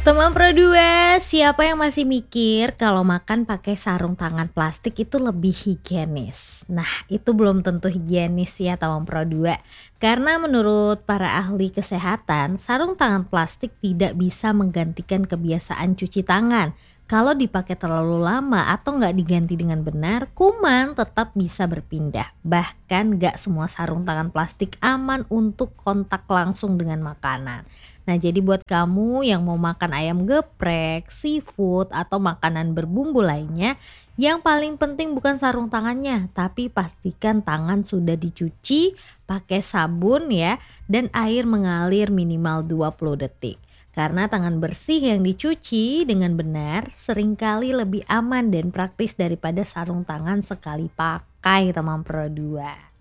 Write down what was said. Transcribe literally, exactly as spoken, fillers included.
Teman Pro dua, siapa yang masih mikir kalau makan pakai sarung tangan plastik itu lebih higienis? Nah, itu belum tentu higienis ya teman Pro dua. Karena menurut para ahli kesehatan, sarung tangan plastik tidak bisa menggantikan kebiasaan cuci tangan. Kalau dipakai terlalu lama atau nggak diganti dengan benar, kuman tetap bisa berpindah. Bahkan nggak semua sarung tangan plastik aman untuk kontak langsung dengan makanan. Nah, jadi buat kamu yang mau makan ayam geprek, seafood, atau makanan berbumbu lainnya, yang paling penting bukan sarung tangannya, tapi pastikan tangan sudah dicuci pakai sabun ya, dan air mengalir minimal dua puluh detik. Karena tangan bersih yang dicuci dengan benar seringkali lebih aman dan praktis daripada sarung tangan sekali pakai teman Pro dua.